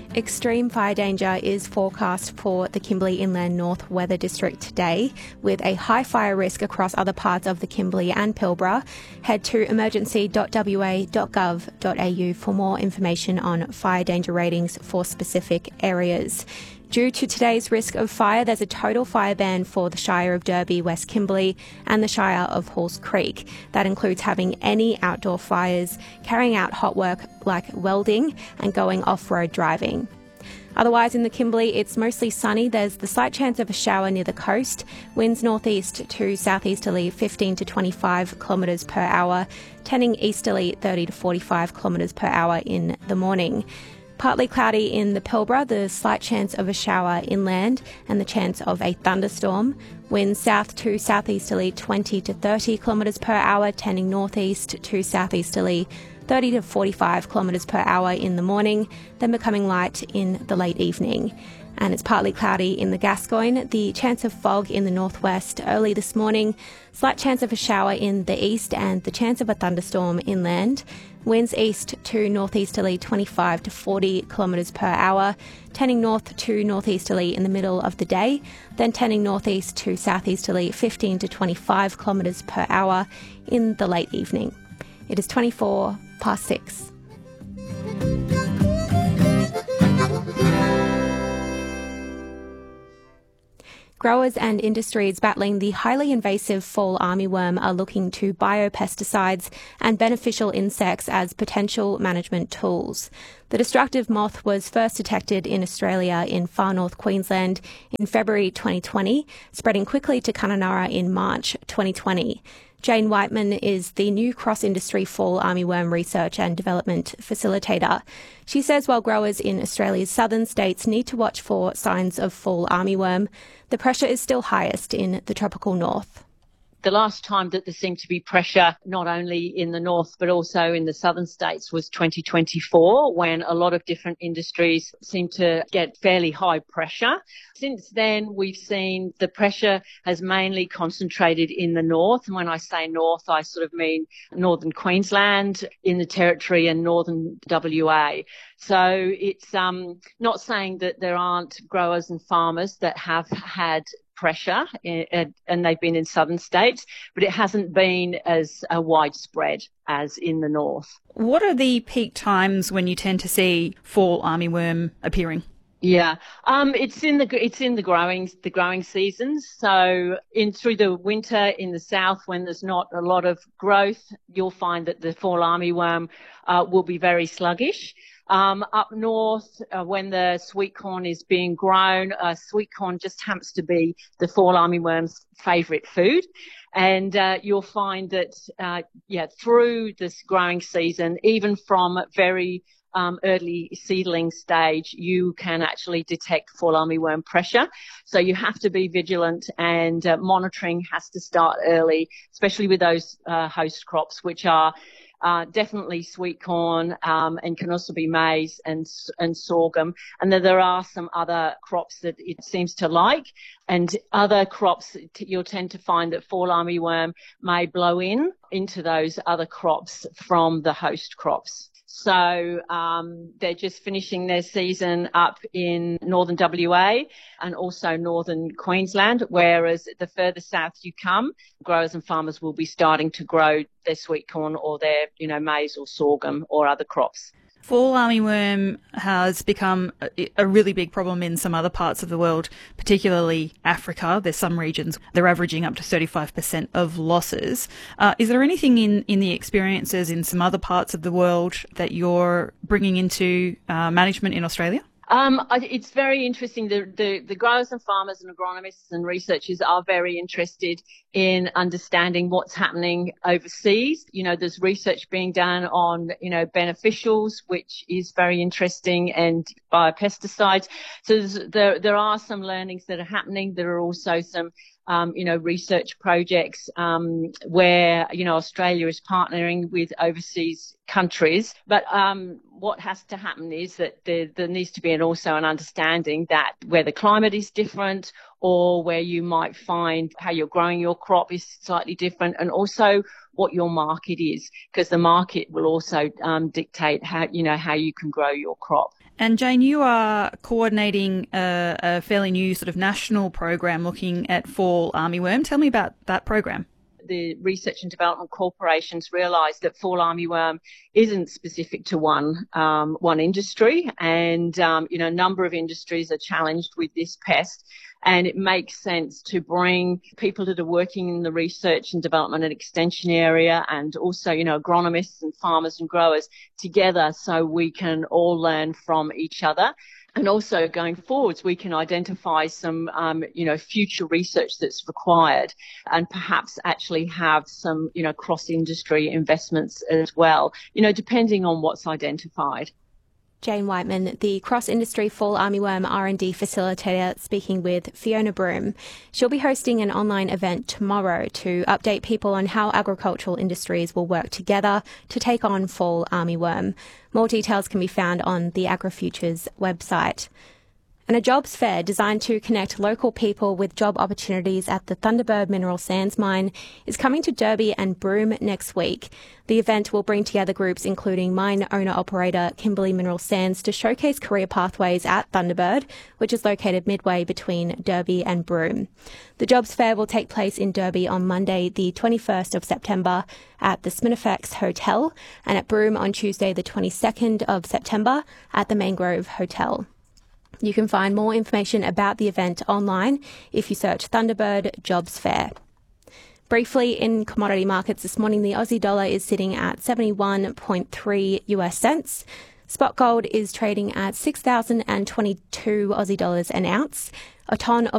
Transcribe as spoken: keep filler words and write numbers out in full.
Extreme fire danger is forecast for the Kimberley Inland North Weather District today, with a high fire risk across other parts of the Kimberley and Pilbara. Head to emergency dot w a dot gov dot a u for more information on fire danger ratings for specific areas. Due to today's risk of fire, there's a total fire ban for the Shire of Derby, West Kimberley and the Shire of Halls Creek. That includes having any outdoor fires, carrying out hot work like welding and going off-road driving. Otherwise, in the Kimberley, it's mostly sunny. There's the slight chance of a shower near the coast. Winds northeast to southeasterly fifteen to twenty-five kilometres per hour, tending easterly thirty to forty-five kilometres per hour in the morning. Partly cloudy in the Pilbara, the slight chance of a shower inland and the chance of a thunderstorm. Winds south to southeasterly twenty to thirty kilometres per hour, tending northeast to southeasterly thirty to forty-five kilometres per hour in the morning, then becoming light in the late evening. And it's partly cloudy in the Gascoyne. The chance of fog in the northwest early this morning, slight chance of a shower in the east and the chance of a thunderstorm inland. Winds east to northeasterly twenty-five to forty kilometres per hour, tending north to northeasterly in the middle of the day, then tending northeast to southeasterly fifteen to twenty-five kilometres per hour in the late evening. It is twenty-four past six. Growers and industries battling the highly invasive fall armyworm are looking to biopesticides and beneficial insects as potential management tools. The destructive moth was first detected in Australia in far north Queensland in February twenty twenty, spreading quickly to Kununurra in March twenty twenty. Jane Whiteman is the new cross-industry fall armyworm research and development facilitator. She says while growers in Australia's southern states need to watch for signs of fall armyworm, the pressure is still highest in the tropical north. The last time that there seemed to be pressure, not only in the north but also in the southern states, was twenty twenty-four, when a lot of different industries seemed to get fairly high pressure. Since then, we've seen the pressure has mainly concentrated in the north. And when I say north, I sort of mean northern Queensland, in the Territory and northern W A. So it's um, not saying that there aren't growers and farmers that have had pressure and they've been in southern states, but it hasn't been as uh, widespread as in the north. What are the peak times when you tend to see fall armyworm appearing? Yeah, um, it's in the it's in the growing the growing seasons. So in through the winter in the south, when there's not a lot of growth, you'll find that the fall armyworm uh, will be very sluggish. Um, up north, uh, when the sweet corn is being grown, uh, sweet corn just happens to be the fall armyworm's favourite food. And uh, you'll find that, uh, yeah, through this growing season, even from very um, early seedling stage, you can actually detect fall armyworm pressure. So you have to be vigilant, and uh, monitoring has to start early, especially with those uh, host crops, which are Uh, definitely sweet corn, um, and can also be maize and and sorghum. And then there are some other crops that it seems to like, and other crops t- you'll tend to find that fall armyworm may blow in into those other crops from the host crops. So um, they're just finishing their season up in northern W A and also northern Queensland, whereas the further south you come, growers and farmers will be starting to grow their sweet corn or their, you know, maize or sorghum or other crops. Fall armyworm has become a, a really big problem in some other parts of the world, particularly Africa. There's some regions they're averaging up to thirty-five percent of losses. Uh, is there anything in, in the experiences in some other parts of the world that you're bringing into uh, management in Australia? Um, it's very interesting. The, the, the growers and farmers and agronomists and researchers are very interested in understanding what's happening overseas. You know, there's research being done on, you know, beneficials, which is very interesting, and biopesticides. So there, there are some learnings that are happening. There are also some Um, you know, research projects um, where, you know, Australia is partnering with overseas countries. But um, what has to happen is that there, there needs to be an, also an understanding that where the climate is different, or where you might find how you're growing your crop is slightly different, and also what your market is, because the market will also um, dictate how, you know, how you can grow your crop. And Jane, you are coordinating a, a fairly new sort of national program looking at fall armyworm. Tell me about that program. The research and development corporations realised that fall armyworm isn't specific to one um, one industry, and um, you know, a number of industries are challenged with this pest. And it makes sense to bring people that are working in the research and development and extension area, and also, you know, agronomists and farmers and growers together, so we can all learn from each other. And also going forwards, we can identify some, um, you know, future research that's required, and perhaps actually have some, you know, cross-industry investments as well, you know, depending on what's identified. Jane Whiteman, the cross-industry fall armyworm R and D facilitator, speaking with Fiona Broome. She'll be hosting an online event tomorrow to update people on how agricultural industries will work together to take on fall armyworm. More details can be found on the AgriFutures website. And a jobs fair designed to connect local people with job opportunities at the Thunderbird Mineral Sands mine is coming to Derby and Broome next week. The event will bring together groups including mine owner-operator Kimberley Mineral Sands to showcase career pathways at Thunderbird, which is located midway between Derby and Broome. The jobs fair will take place in Derby on Monday, the twenty-first of September at the Spinifex Hotel, and at Broome on Tuesday, the twenty-second of September at the Mangrove Hotel. You can find more information about the event online if you search Thunderbird Jobs Fair. Briefly, in commodity markets this morning, the Aussie dollar is sitting at seventy-one point three US cents. Spot gold is trading at six thousand twenty-two Aussie dollars an ounce. A tonne of